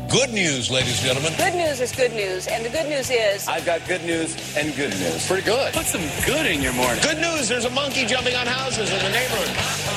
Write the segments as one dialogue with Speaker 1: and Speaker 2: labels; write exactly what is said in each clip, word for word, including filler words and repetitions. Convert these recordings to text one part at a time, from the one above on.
Speaker 1: good news, ladies and gentlemen.
Speaker 2: Good news is good news, and the good news is...
Speaker 3: I've got good news and good news.
Speaker 1: Pretty good.
Speaker 4: Put some good in your morning.
Speaker 1: Good news, there's a monkey jumping on houses in the neighborhood.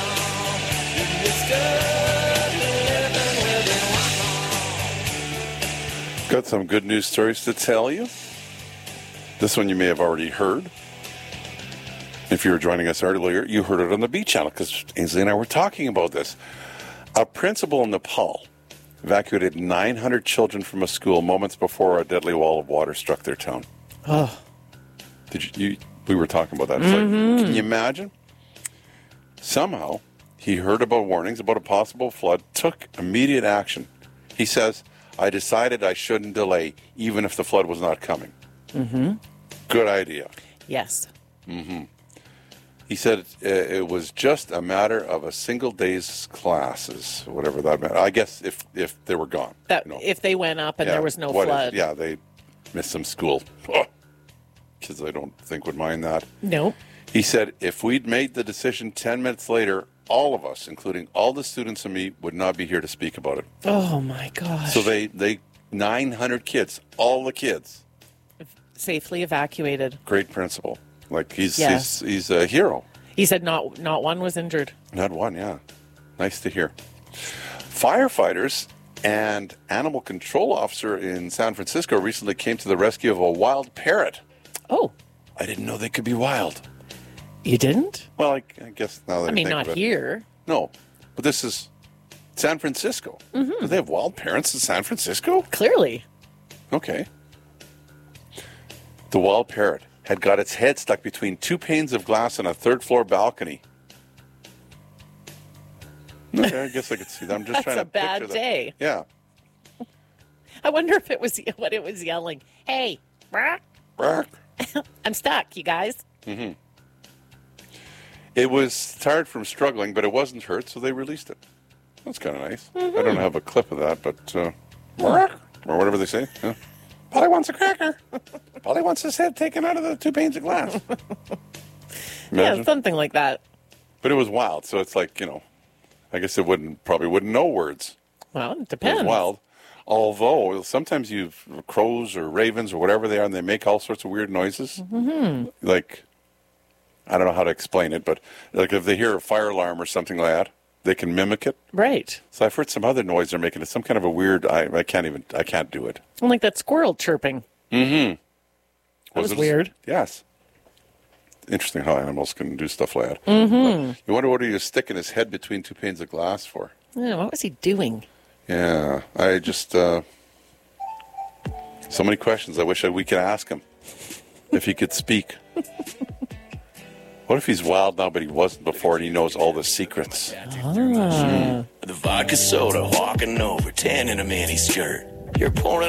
Speaker 5: Got some good news stories to tell you. This one you may have already heard. If you were joining us earlier, you heard it on the B channel because Ainsley and I were talking about this. A principal in Nepal evacuated nine hundred children from a school moments before a deadly wall of water struck their town.
Speaker 6: Oh.
Speaker 5: Did you, you we were talking about that. It's
Speaker 6: Mm-hmm.
Speaker 5: like, can you imagine? Somehow, he heard about warnings about a possible flood, took immediate action. He says, I decided I shouldn't delay, even if the flood was not coming.
Speaker 6: Mm-hmm.
Speaker 5: Good idea.
Speaker 6: Yes.
Speaker 5: Mm-hmm. He said it, it was just a matter of a single day's classes, whatever that meant. I guess if, if they were gone.
Speaker 6: That
Speaker 5: you know.
Speaker 6: if they went up and
Speaker 5: Yeah,
Speaker 6: there was no
Speaker 5: what if-
Speaker 6: flood.
Speaker 5: yeah, they missed some school. Oh, kids, I don't think would mind that.
Speaker 6: No.
Speaker 5: He said, if we'd made the decision ten minutes later, all of us, including all the students and me, would not be here to speak about it.
Speaker 6: Oh, my gosh.
Speaker 5: So they, they nine hundred kids, all the kids.
Speaker 6: Safely evacuated.
Speaker 5: Great principal. Like, he's,
Speaker 6: Yes.
Speaker 5: he's, he's a hero.
Speaker 6: He said not not one was injured.
Speaker 5: Not one, yeah. Nice to hear. Firefighters and animal control officer in San Francisco recently came to the rescue of a wild parrot.
Speaker 6: Oh,
Speaker 5: I didn't know they could be wild.
Speaker 6: you didn't?
Speaker 5: Well, I, I guess now that
Speaker 6: I mean,
Speaker 5: think
Speaker 6: not
Speaker 5: of it.
Speaker 6: here.
Speaker 5: No, but this is San Francisco.
Speaker 6: Mm-hmm.
Speaker 5: Do they have wild parrots in San Francisco?
Speaker 6: Clearly.
Speaker 5: Okay. The wild parrot had got its head stuck between two panes of glass on a third-floor balcony. Okay, I guess I could see that. I'm just
Speaker 6: That's
Speaker 5: trying to
Speaker 6: a bad
Speaker 5: picture that.
Speaker 6: day.
Speaker 5: Yeah.
Speaker 6: I wonder if it was what it was yelling. Hey, bark,
Speaker 5: Bark.
Speaker 6: I'm stuck, you guys.
Speaker 5: Mm-hmm. It was tired from struggling, but it wasn't hurt, so they released it. That's kind of nice.
Speaker 6: Mm-hmm.
Speaker 5: I don't have a clip of that, but uh, bark, or whatever they say. Yeah. Polly wants a cracker. Polly wants his head taken out of the two panes of glass.
Speaker 6: Yeah,
Speaker 5: Imagine.
Speaker 6: something like that.
Speaker 5: But it was wild, so it's like, you know, I guess it wouldn't probably wouldn't know words.
Speaker 6: Well, it
Speaker 5: It was
Speaker 6: depends.
Speaker 5: wild. Although sometimes you've crows or ravens or whatever they are, and they make all sorts of weird noises.
Speaker 6: Mm-hmm.
Speaker 5: Like, I don't know how to explain it, but like if they hear a fire alarm or something like that, they can mimic it.
Speaker 6: Right.
Speaker 5: So I've heard some other noise they're making. It's some kind of a weird. I, I can't even. I can't do it.
Speaker 6: Like that squirrel chirping.
Speaker 5: Mm-hmm.
Speaker 6: That was
Speaker 5: it-
Speaker 6: weird.
Speaker 5: Yes. Interesting how animals can do stuff like that.
Speaker 6: Mm-hmm.
Speaker 5: You wonder what he was sticking his head between two panes of glass for.
Speaker 6: Yeah, what was he doing?
Speaker 5: Yeah, I just uh, so many questions. I wish I, we could ask him if he could speak. What if he's wild now, but he wasn't before, and he knows all the secrets?
Speaker 6: Ah.
Speaker 4: The vodka soda walking over, tan in a mini skirt. You're pouring